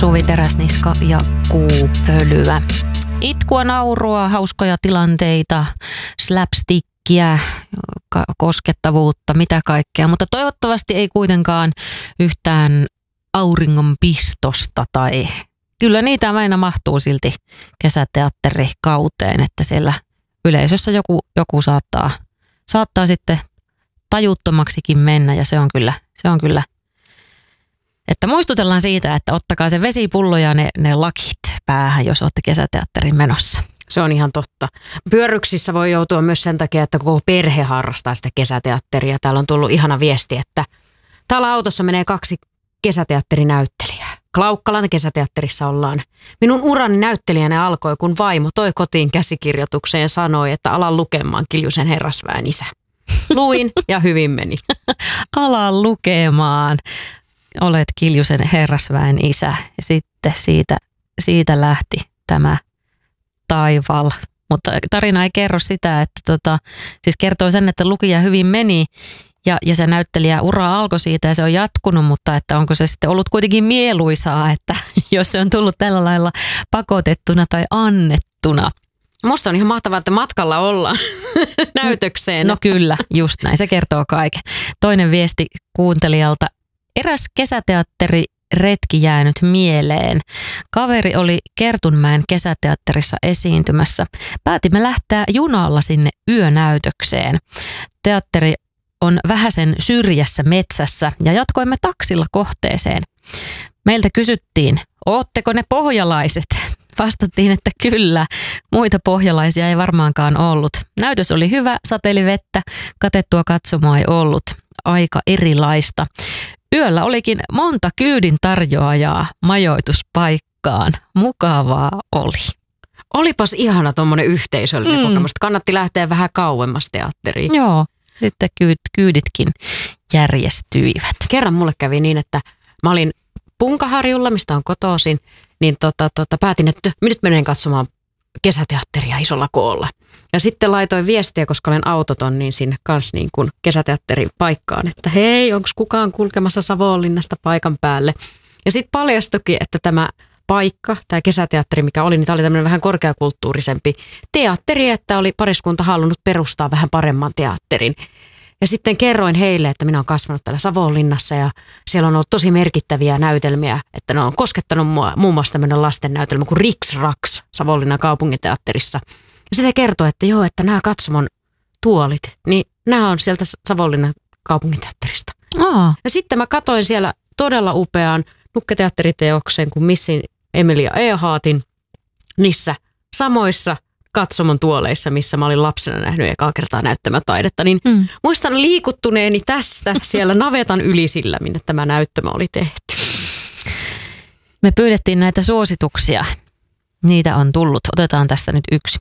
Suvi Teräsniska ja Kuupölyä. Itkua, naurua, hauskoja tilanteita, slapstickia, koskettavuutta, mitä kaikkea. Mutta toivottavasti ei kuitenkaan yhtään auringonpistosta tai kyllä niitä aina mahtuu silti kesäteatterikauteen, että siellä yleisössä joku saattaa sitten tajuttomaksikin mennä ja se on kyllä. Että muistutellaan siitä, että ottakaa se vesipullo ja ne lakit päähän, jos olette kesäteatterin menossa. Se on ihan totta. Pyörryksissä voi joutua myös sen takia, että koko perhe harrastaa sitä kesäteatteria. Täällä on tullut ihana viesti, että täällä autossa menee 2 kesäteatterinäyttelijää. Klaukkalan kesäteatterissa ollaan. Minun urani näyttelijänä alkoi, kun vaimo toi kotiin käsikirjoitukseen ja sanoi, että ala lukemaan Kiljusen herrasväen isä. Luin ja hyvin meni. Ala lukemaan. Olet Kiljusen herrasväen isä. Ja sitten siitä lähti tämä taival. Mutta tarina ei kerro sitä, että siis kertoo sen, että lukija hyvin meni ja se näyttelijä-ura alkoi siitä ja se on jatkunut, mutta että onko se sitten ollut kuitenkin mieluisaa, että jos se on tullut tällä lailla pakotettuna tai annettuna. Musta on ihan mahtavaa, että matkalla ollaan näytökseen. No kyllä, just näin. Se kertoo kaiken. Toinen viesti kuuntelijalta. Eräs kesäteatteriretki jäänyt mieleen. Kaveri oli Kertunmäen kesäteatterissa esiintymässä. Päätimme lähteä junalla sinne yönäytökseen. Teatteri on vähäsen syrjässä metsässä ja jatkoimme taksilla kohteeseen. Meiltä kysyttiin, ootteko ne pohjalaiset? Vastattiin, että kyllä. Muita pohjalaisia ei varmaankaan ollut. Näytös oli hyvä, sateeli vettä, katettua katsomaa ei ollut. Aika erilaista. Yöllä olikin monta kyydin tarjoajaa majoituspaikkaan. Mukavaa oli. Olipas ihana tuommoinen yhteisöllinen kokemus. Kannatti lähteä vähän kauemmas teatteriin. Joo, sitten kyyditkin järjestyivät. Kerran mulle kävi niin, että mä olin Punkaharjulla, mistä on kotoisin, niin päätin, että nyt menen katsomaan kesäteatteria isolla koolla. Ja sitten laitoin viestiä, koska olen autoton, niin sinne kanssa niin kuin kesäteatterin paikkaan, että hei, onko kukaan kulkemassa Savonlinnasta paikan päälle. Ja sitten paljastuikin, että tämä paikka, tämä kesäteatteri, mikä oli, niin tämä oli tämmöinen vähän korkeakulttuurisempi teatteri, että oli pariskunta halunnut perustaa vähän paremman teatterin. Ja sitten kerroin heille, että minä olen kasvanut täällä Savonlinnassa ja siellä on ollut tosi merkittäviä näytelmiä, että ne on koskettanut mua, muun muassa tämmöinen lastennäytelmä kuin Riks Raks Savonlinnan kaupunginteatterissa. Ja sitten kertoi, että joo, että nämä katsomon tuolit, niin nämä on sieltä Savonlinnan kaupunginteatterista. Ja sitten mä katsoin siellä todella upean nukketeatteriteoksen kuin Missin Emilia Eehaatin niissä samoissa katsomon tuoleissa, missä mä olin lapsena nähnyt ekaa kertaa näyttämötaidetta, niin muistan liikuttuneeni tästä siellä navetan ylisillä, minne tämä näyttämö oli tehty. Me pyydettiin näitä suosituksia. Niitä on tullut. Otetaan tästä nyt yksi.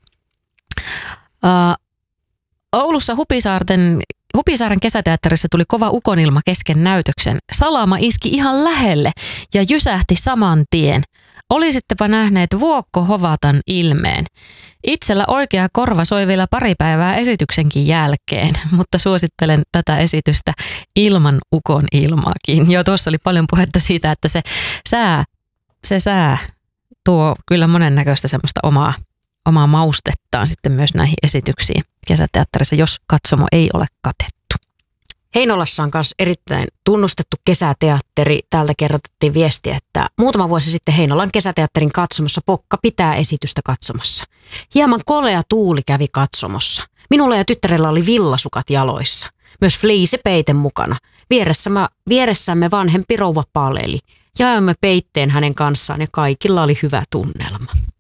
Oulussa Hupisaaren kesäteatterissa tuli kova ukonilma kesken näytöksen. Salama iski ihan lähelle ja jysähti saman tien. Olisittepa nähneet Vuokko Hovatan ilmeen. Itsellä oikea korva soi vielä pari päivää esityksenkin jälkeen, mutta suosittelen tätä esitystä ilman ukon ilmaakin. Joo, tuossa oli paljon puhetta siitä, että se sää tuo kyllä monennäköistä semmoista omaa maustettaan sitten myös näihin esityksiin kesäteatterissa, jos katsomo ei ole katettu. Heinolassa on myös erittäin tunnustettu kesäteatteri. Täältä kerrottiin viestiä, että muutama vuosi sitten Heinolan kesäteatterin katsomossa Pokka pitää esitystä katsomassa. Hieman kolea tuuli kävi katsomossa. Minulla ja tyttärellä oli villasukat jaloissa. Myös fliisepeite mukana. Vieressämme vanhempi rouva paleli. Jaoimme peitteen hänen kanssaan ja kaikilla oli hyvä tunnelma.